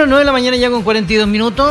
Bueno, 9 de la mañana ya con 42 minutos.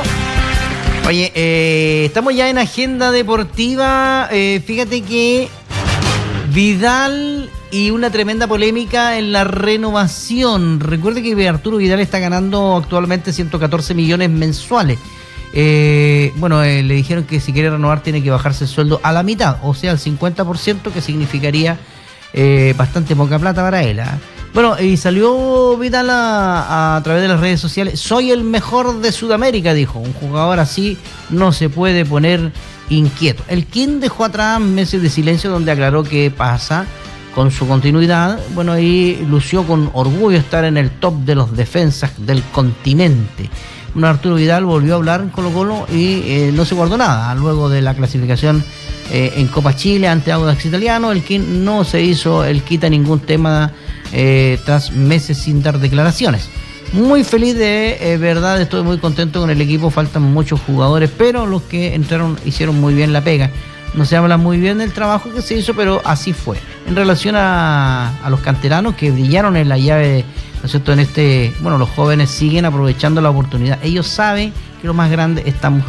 Oye, estamos ya en agenda deportiva. Fíjate que Vidal y una tremenda polémica en la renovación. Recuerde que Arturo Vidal está ganando actualmente 114 millones mensuales. Le dijeron que si quiere renovar tiene que bajarse el sueldo a la mitad, o sea, al 50%, que significaría bastante poca plata para él. Bueno, y salió Vidal a través de las redes sociales. Soy el mejor de Sudamérica, dijo. Un jugador así no se puede poner inquieto. El King dejó atrás meses de silencio donde aclaró qué pasa con su continuidad. Bueno, ahí lució con orgullo estar en el top de los defensas del continente. Bueno, Arturo Vidal volvió a hablar en Colo-Colo y no se guardó nada. Luego de la clasificación en Copa Chile ante Audax Italiano, el King no se hizo el quita ningún tema tras meses sin dar declaraciones. Muy feliz de verdad, estoy muy contento con el equipo, faltan muchos jugadores, pero los que entraron hicieron muy bien la pega. No se habla muy bien del trabajo que se hizo, pero así fue. En relación a los canteranos que brillaron en la llave, ¿no es cierto? Los jóvenes siguen aprovechando la oportunidad. Ellos saben que los más grandes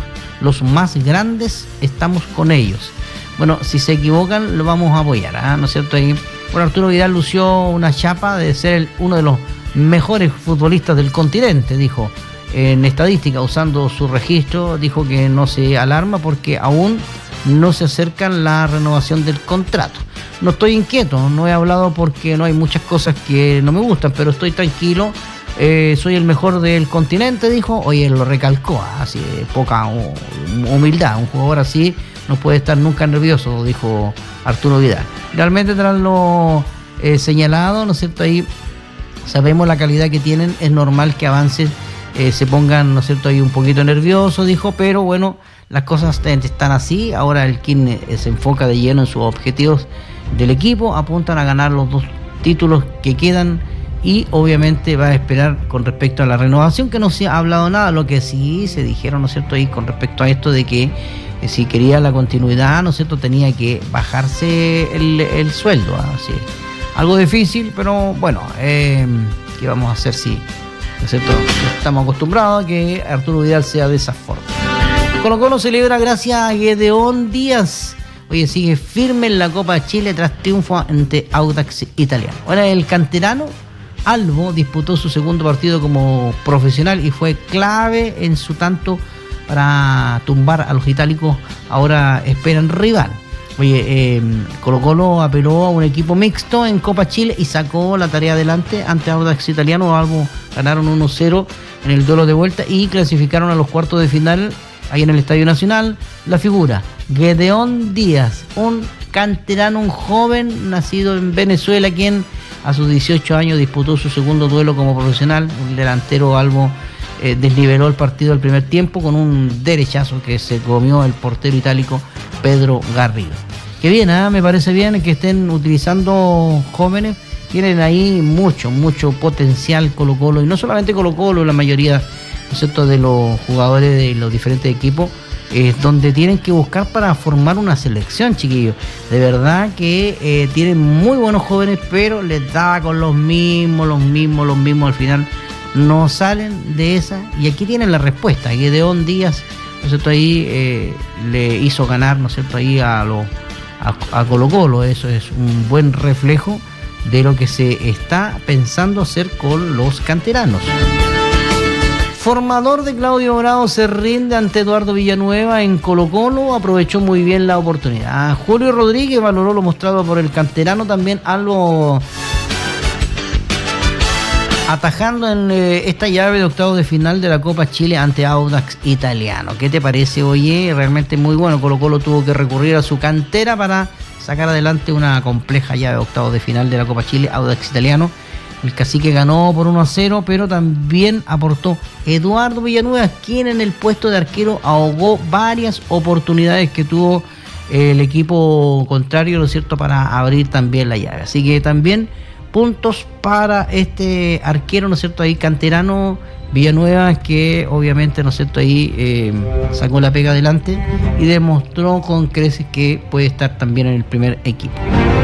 estamos con ellos. Bueno, si se equivocan, lo vamos a apoyar, ¿no es cierto? Ahí, Arturo Vidal lució una chapa de ser uno de los mejores futbolistas del continente, dijo en estadística, usando su registro. Dijo que no se alarma porque aún no se acerca la renovación del contrato. No estoy inquieto, no he hablado porque no hay muchas cosas que no me gustan, pero estoy tranquilo. Soy el mejor del continente, dijo. Oye, lo recalcó, así poca humildad. Un jugador así no puede estar nunca nervioso, dijo Arturo Vidal. Realmente, tras lo señalado, ¿no es cierto? Ahí sabemos la calidad que tienen, es normal que avancen, se pongan, ¿no es cierto?, ahí un poquito nerviosos, dijo, pero bueno, las cosas están así. Ahora el King se enfoca de lleno en sus objetivos del equipo, apuntan a ganar los 2 títulos que quedan y obviamente va a esperar con respecto a la renovación, que no se ha hablado nada. Lo que sí se dijeron, ¿no es cierto?, ahí con respecto a esto de que si quería la continuidad, ¿no es cierto?, tenía que bajarse el sueldo, así. Algo difícil, pero bueno, ¿qué vamos a hacer si, ¿no es cierto?, estamos acostumbrados a que Arturo Vidal sea de esa forma? Colo-Colo celebra gracias a Gedeón Díaz. Oye, sigue firme en la Copa Chile tras triunfo ante Audax Italiano. Ahora el canterano Albo disputó su segundo partido como profesional y fue clave en su tanto para tumbar a los itálicos. Ahora esperan rival. Oye, Colo-Colo apeló a un equipo mixto en Copa Chile y sacó la tarea adelante ante Audax Italiano. Albo ganaron 1-0 en el duelo de vuelta y clasificaron a los cuartos de final ahí en el Estadio Nacional. La figura, Gedeón Díaz, un canterano, un joven nacido en Venezuela, quien a sus 18 años disputó su segundo duelo como profesional. El delantero Albo desniveló el partido al primer tiempo con un derechazo que se comió el portero itálico Pedro Garrido. Que bien, me parece bien que estén utilizando jóvenes. Tienen ahí mucho potencial Colo-Colo, y no solamente Colo-Colo, la mayoría, ¿no es cierto?, de los jugadores de los diferentes equipos, donde tienen que buscar para formar una selección, chiquillos. De verdad que tienen muy buenos jóvenes, pero les da con los mismos, al final no salen de esa, y aquí tienen la respuesta. Gedeón Díaz, ¿no es cierto?, ahí le hizo ganar, ¿no es cierto?, ahí a Colo-Colo. Eso es un buen reflejo de lo que se está pensando hacer con los canteranos. Formador de Claudio Bravo se rinde ante Eduardo Villanueva en Colo-Colo, aprovechó muy bien la oportunidad. Julio Rodríguez valoró lo mostrado por el canterano, también algo atajando en esta llave de octavos de final de la Copa Chile ante Audax Italiano. ¿Qué te parece? Oye, realmente muy bueno. Colo-Colo tuvo que recurrir a su cantera para sacar adelante una compleja llave de octavos de final de la Copa Chile, Audax Italiano. El Cacique ganó por 1-0, pero también aportó Eduardo Villanueva, quien en el puesto de arquero ahogó varias oportunidades que tuvo el equipo contrario, ¿no es cierto?, para abrir también la llave. Así que también puntos para este arquero, ¿no es cierto?, ahí canterano Villanueva, que obviamente, ¿no es cierto?, ahí sacó la pega adelante y demostró con creces que puede estar también en el primer equipo.